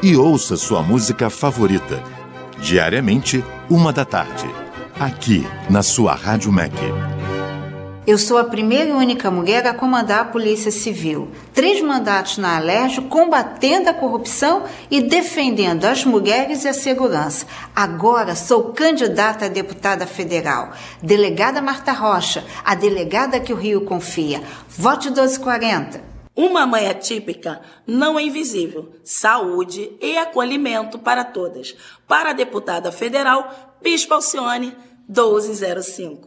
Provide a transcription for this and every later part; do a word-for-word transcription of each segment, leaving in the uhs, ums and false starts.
e ouça sua música favorita. Diariamente, uma da tarde. Aqui, na sua Rádio M E C. Eu sou a primeira e única mulher a comandar a Polícia Civil. Três mandatos na Alerj, combatendo a corrupção e defendendo as mulheres e a segurança. Agora sou candidata a deputada federal. Delegada Marta Rocha, a delegada que o Rio confia. Vote doze quarenta. Uma mãe atípica não é invisível. Saúde e acolhimento para todas. Para a deputada federal, Bispa Alcione, doze zero cinco.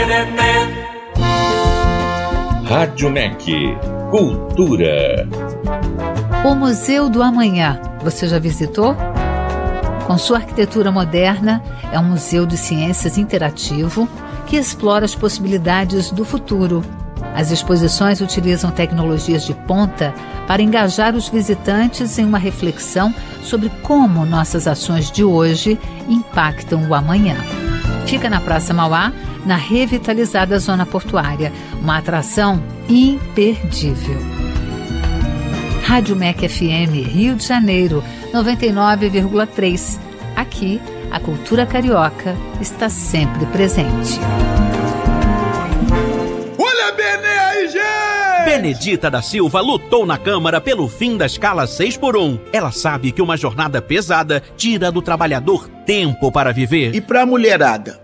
Rádio M E C. Cultura. O Museu do Amanhã, você já visitou? Com sua arquitetura moderna, é um museu de ciências interativo que explora as possibilidades do futuro. As exposições utilizam tecnologias de ponta para engajar os visitantes em uma reflexão sobre como nossas ações de hoje impactam o amanhã. Fica na Praça Mauá, na revitalizada Zona Portuária, uma atração imperdível. Rádio M E C F M, Rio de Janeiro, noventa e nove vírgula três. Aqui, a cultura carioca está sempre presente. Olha Benê aí, gente! Benedita da Silva lutou na Câmara pelo fim da escala seis por um. Ela sabe que uma jornada pesada tira do trabalhador tempo para viver. E pra mulherada?